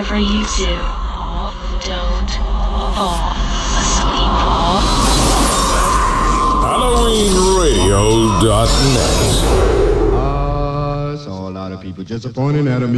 for you to don't fall asleep. HalloweenRadio.net. Saw a lot of people disappointed at me.